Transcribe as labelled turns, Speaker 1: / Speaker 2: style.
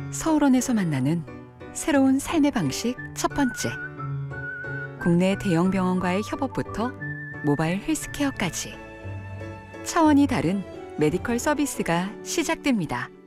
Speaker 1: 서울원에서 만나는 새로운 삶의 방식 첫 번째. 국내 대형 병원과의 협업부터 모바일 헬스케어까지 차원이 다른 메디컬 서비스가 시작됩니다.